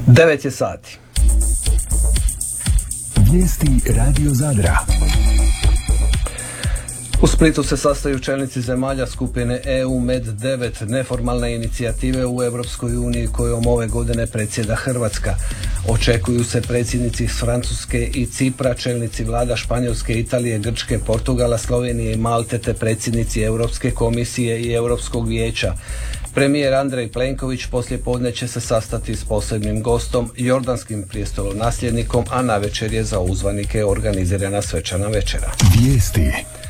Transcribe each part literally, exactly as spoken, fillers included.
devet je sati. Vijesti Radio Zadra. U Splitu se sastaju čelnici zemalja skupine E U Med devet, neformalne inicijative u Europskoj uniji kojom ove godine predsjeda Hrvatska. Očekuju se predsjednici iz Francuske i Cipra, čelnici vlada Španjolske, Italije, Grčke, Portugala, Slovenije i Malte te predsjednici Europske komisije i Europskog vijeća. Premijer Andrej Plenković poslijepodne će se sastati s posebnim gostom, jordanskim prijestolonasljednikom, a navečer je za uzvanike organizirana svečana večera. Vijesti.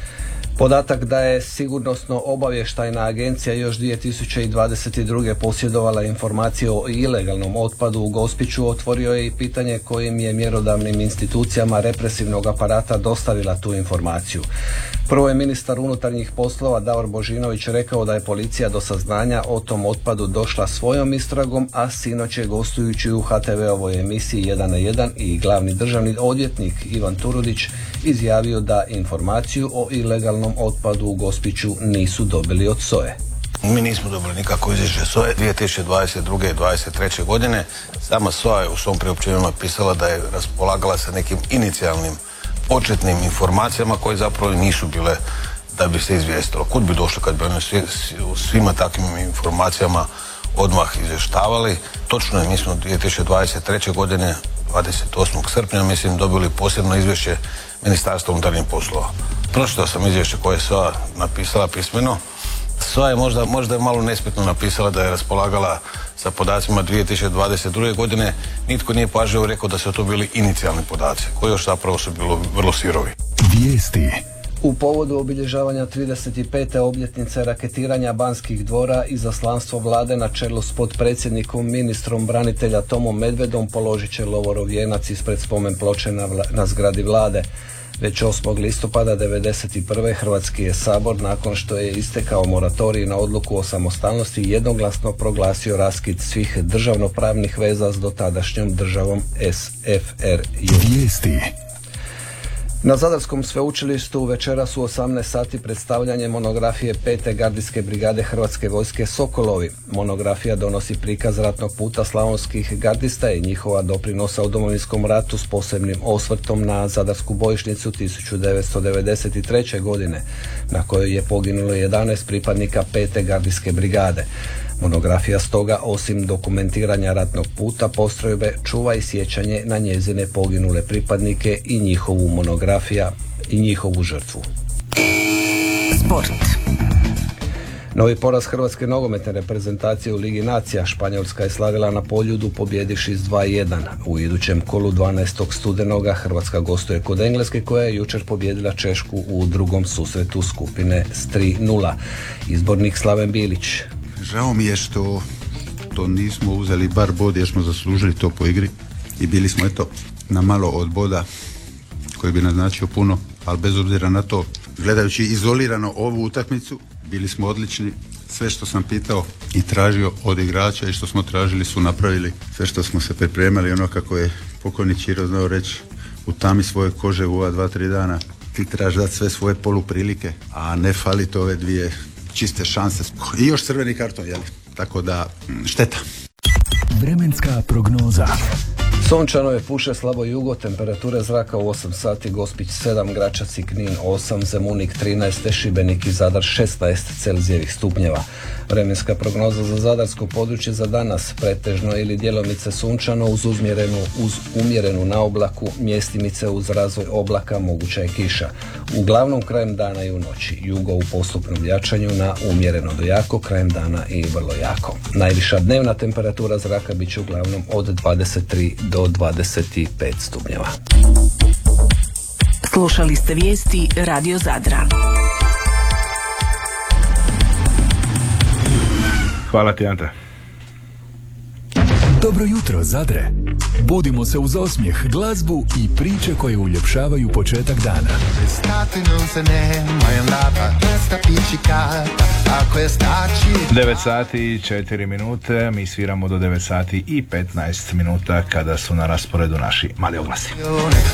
Podatak da je sigurnosno obavještajna agencija još dvije tisuće dvadeset druge posjedovala informacije o ilegalnom otpadu u Gospiću otvorio je i pitanje kojim je mjerodavnim institucijama represivnog aparata dostavila tu informaciju. Prvo je ministar unutarnjih poslova Davor Božinović rekao da je policija do saznanja o tom otpadu došla svojom istragom, a sinoć je gostujući u H T V-ovoj emisiji jedan na jedan i glavni državni odvjetnik Ivan Turudić izjavio da informaciju o ilegalnom otpadu u Gospiću nisu dobili od S O E. Mi nismo dobili nikako izvješće S O E dvije tisuće dvadeset druge i dvadeset treće godine. Sama S O A je u svom priopćenju napisala da je raspolagala sa nekim inicijalnim početnim informacijama koje zapravo nisu bile da bi se izvijestilo. Kud bi došli kad bi oni svi, svima takvim informacijama odmah izvještavali? Točno je, mi smo dvije tisuće dvadeset treće godine dvadeset osmog srpnja mislim dobili posebno izvješće Ministarstva unutarnjih poslova. Pročitao sam izvješće koje je S O A napisala pismeno. S O A je možda, možda je malo nespretno napisala da je raspolagala sa podacima dvije tisuće dvadeset druge godine. Nitko nije pažljivo rekao da su to bili inicijalni podaci, koji još zapravo su bili vrlo sirovi. Vijesti. U povodu obilježavanja trideset pete obljetnice raketiranja Banskih dvora, izaslanstvo vlade na čelu s potpredsjednikom ministrom branitelja Tomom Medvedom položit će lovorov vijenac ispred spomen ploče na, vla, na zgradi vlade. Već osmog listopada devedeset prve Hrvatski je sabor, nakon što je istekao moratorij na odluku o samostalnosti, jednoglasno proglasio raskid svih državnopravnih veza s dotadašnjom državom S F R J. Vijesti. Na Zadarskom sveučilištu večeras u osamnaest sati predstavljanje monografije pete gardijske brigade Hrvatske vojske Sokolovi. Monografija donosi prikaz ratnog puta slavonskih gardista i njihova doprinosa u Domovinskom ratu s posebnim osvrtom na Zadarsku bojišnicu tisuću devetsto devedeset treće godine, na kojoj je poginulo jedanaest pripadnika pete gardijske brigade. Monografija stoga, osim dokumentiranja ratnog puta postrojbe, čuva i sjećanje na njezine poginule pripadnike i njihovu monografija i njihovu žrtvu. Sport. Novi poraz hrvatske nogometne reprezentacije u Ligi nacija. Španjolska je slavila na Poljudu pobjedivši s dva jedan. U idućem kolu dvanaestog studenoga Hrvatska gostuje kod Engleske koja je jučer pobjedila Češku u drugom susretu skupine s tri nula. Izbornik Slaven Bilić. Žao mi je što to nismo uzeli bar bod jer smo zaslužili to po igri i bili smo eto na malo od boda koji bi naznačio puno, ali bez obzira na to, gledajući izolirano ovu utakmicu, bili smo odlični. Sve što sam pitao i tražio od igrača i što smo tražili su napravili. Sve što smo se pripremali, ono kako je pokojni Ćiro znao reći, u tami svoje kože u ova dva, tri dana. Ti trebaš dati sve svoje poluprilike, a ne faliti ove dvije čiste šanse. I još crveni karton, jel? Tako da, šteta. Vremenska prognoza. Sunčano je, puše slabo jugo, temperature zraka u osam sati, Gospić sedam, Gračac i Knin osam, Zemunik trinaest, Šibenik i Zadar šesnaest Celzijevih stupnjeva. Vremenska prognoza za zadarsko područje za danas: pretežno ili djelomice sunčano uz umjerenu, uz umjerenu naoblaku, mjestimice uz razvoj oblaka, moguća je kiša. Uglavnom krajem dana i u noći, jugo u postupnom jačanju na umjereno do jako, krajem dana i vrlo jako. Najviša dnevna temperatura zraka bit će uglavnom od dvadeset tri do dvadeset pet stupnjeva. Slušali ste vijesti Radio Zadra. Hvala ti, Ante. Dobro jutro, Zadre. Budimo se uz osmijeh, glazbu i priče koje uljepšavaju početak dana. devet sati i četiri minute, mi sviramo do devet sati i petnaest minuta kada su na rasporedu naši mali oglasi.